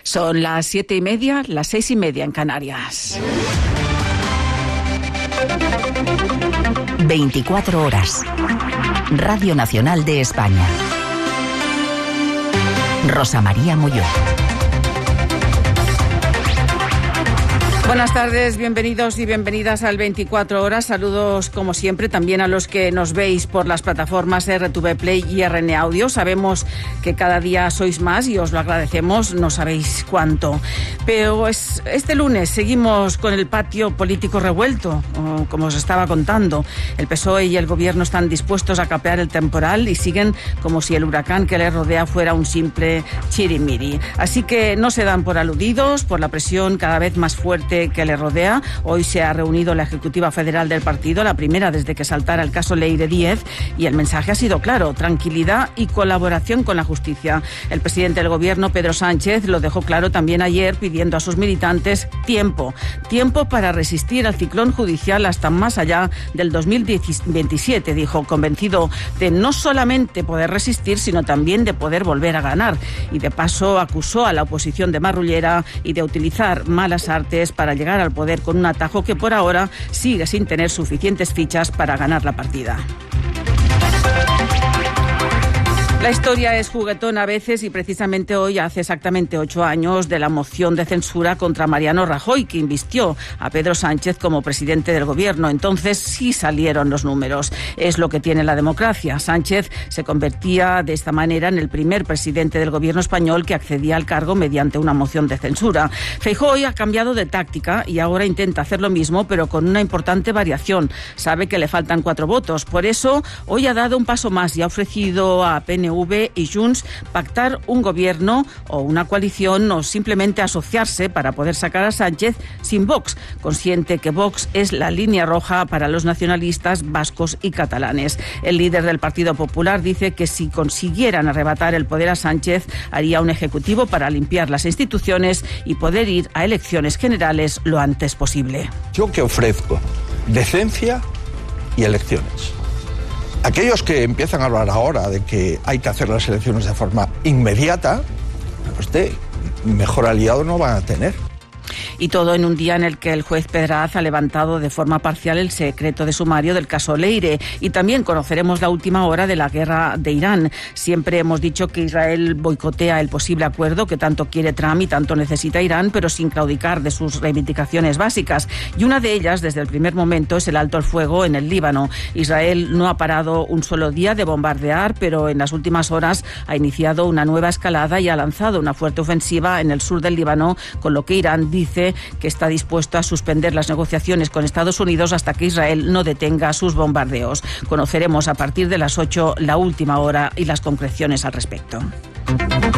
Son las 7:30, las 6:30 en Canarias. 24 horas. Radio Nacional de España. Rosa María Molló. Buenas tardes, bienvenidos y bienvenidas al 24 horas. Saludos, como siempre, también a los que nos veis por las plataformas RTV Play y RN Audio. Sabemos que cada día sois más y os lo agradecemos, no sabéis cuánto. Pero este lunes seguimos con el patio político revuelto, como os estaba contando. El PSOE y el Gobierno están dispuestos a capear el temporal y siguen como si el huracán que les rodea fuera un simple chirimiri. Así que no se dan por aludidos por la presión cada vez más fuerte que le rodea. Hoy se ha reunido la Ejecutiva Federal del partido, la primera desde que saltara el caso Leire Díez, y el mensaje ha sido claro: tranquilidad y colaboración con la justicia. El presidente del Gobierno, Pedro Sánchez, lo dejó claro también ayer, pidiendo a sus militantes tiempo para resistir al ciclón judicial hasta más allá del 2027, dijo, convencido de no solamente poder resistir, sino también de poder volver a ganar. Y de paso acusó a la oposición de marrullera y de utilizar malas artes para llegar al poder con un atajo que por ahora sigue sin tener suficientes fichas para ganar la partida. La historia es juguetona a veces y precisamente hoy hace exactamente 8 años de la moción de censura contra Mariano Rajoy, que invistió a Pedro Sánchez como presidente del Gobierno. Entonces sí salieron los números. Es lo que tiene la democracia. Sánchez se convertía de esta manera en el primer presidente del Gobierno español que accedía al cargo mediante una moción de censura. Feijóo hoy ha cambiado de táctica y ahora intenta hacer lo mismo, pero con una importante variación. Sabe que le faltan 4 votos. Por eso hoy ha dado un paso más y ha ofrecido a PNV y Junts pactar un gobierno o una coalición o simplemente asociarse para poder sacar a Sánchez sin Vox, consciente que Vox es la línea roja para los nacionalistas vascos y catalanes. El líder del Partido Popular dice que si consiguieran arrebatar el poder a Sánchez, haría un ejecutivo para limpiar las instituciones y poder ir a elecciones generales lo antes posible. Yo que ofrezco decencia y elecciones. Aquellos que empiezan a hablar ahora de que hay que hacer las elecciones de forma inmediata, pues mejor aliado no van a tener. Y todo en un día en el que el juez Pedraz ha levantado de forma parcial el secreto de sumario del caso Leire. Y también conoceremos la última hora de la guerra de Irán. Siempre hemos dicho que Israel boicotea el posible acuerdo que tanto quiere Trump y tanto necesita Irán, pero sin claudicar de sus reivindicaciones básicas. Y una de ellas, desde el primer momento, es el alto el fuego en el Líbano. Israel no ha parado un solo día de bombardear, pero en las últimas horas ha iniciado una nueva escalada y ha lanzado una fuerte ofensiva en el sur del Líbano, con lo que Irán dice que está dispuesto a suspender las negociaciones con Estados Unidos hasta que Israel no detenga sus bombardeos. Conoceremos a partir de las 8 la última hora y las concreciones al respecto.